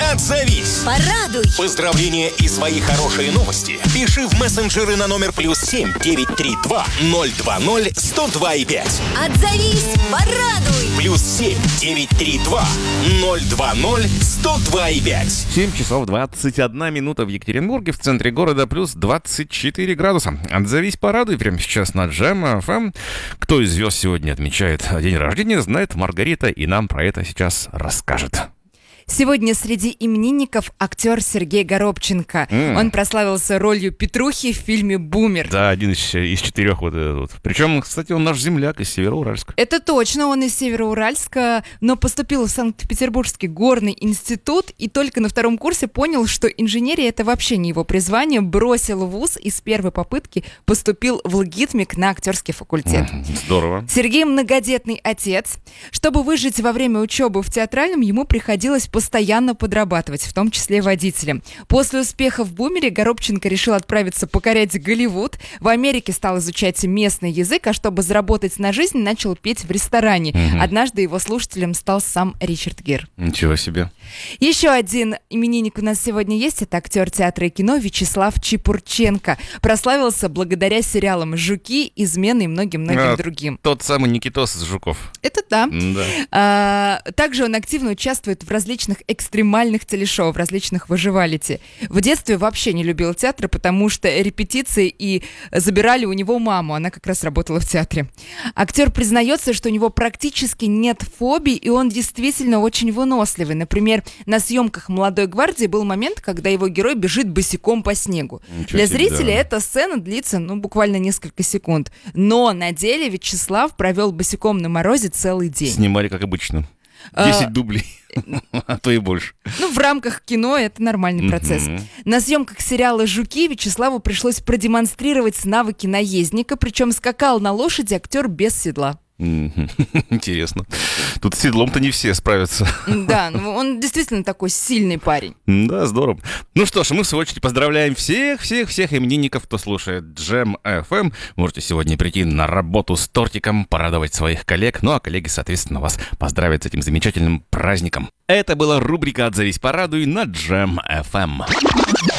Отзовись. Порадуй. Поздравления и свои хорошие новости пиши в мессенджеры на номер +7 932 020 102,5. Отзовись. Порадуй. +7 932 020 102,5. 7 часов 21 минута в Екатеринбурге, в центре города, плюс 24 градуса. Отзовись, порадуй прямо сейчас на Jam FM. Кто из звезд сегодня отмечает день рождения, знает Маргарита, и нам про это сейчас расскажет. Сегодня среди именинников актер Сергей Горобченко. Он прославился ролью Петрухи в фильме «Бумер». Да, один из 4 вот этот вот. Причем, кстати, он наш земляк из Североуральска. Это точно, он из Североуральска, но поступил в Санкт-Петербургский горный институт и только на 2 курсе понял, что инженерия — это вообще не его призвание, бросил вуз и с первой попытки поступил в ЛГИТМИК на актерский факультет. Здорово. Сергей многодетный отец. Чтобы выжить во время учебы в театральном, ему приходилось постоянно подрабатывать, в том числе водителем. После успеха в «Бумере» Горобченко решил отправиться покорять Голливуд. В Америке стал изучать местный язык, а чтобы заработать на жизнь, начал петь в ресторане. Однажды его слушателем стал сам Ричард Гир. Ничего себе. Еще один именинник у нас сегодня есть. Это актер театра и кино Вячеслав Чепурченко. Прославился благодаря сериалам «Жуки», «Измены» и многим-многим другим. Тот самый Никитос из «Жуков». Это да. Также он активно участвует в различных экстремальных телешоу, в различных выживалити. В детстве вообще не любил театр, потому что репетиции и забирали у него маму. Она как раз работала в театре. Актер признается, что у него практически нет фобий, и он действительно очень выносливый. Например, на съемках «Молодой гвардии» был момент, когда его герой бежит босиком по снегу. Для зрителя эта сцена длится, буквально несколько секунд. Но на деле Вячеслав провел босиком на морозе целый день. Снимали, как обычно. 10 дублей, а то и больше. В рамках кино это нормальный процесс. На съемках сериала «Жуки» Вячеславу пришлось продемонстрировать навыки наездника, причем скакал на лошади актер без седла. Интересно. Тут с седлом-то не все справятся. Да, он действительно такой сильный парень. Да, здорово. Ну что ж, мы в свою очередь поздравляем всех именинников, кто слушает Jam FM. Можете сегодня прийти на работу с тортиком, порадовать своих коллег. Ну а коллеги, соответственно, вас поздравят с этим замечательным праздником. Это была рубрика «Отзовись, порадуй» на Jam FM.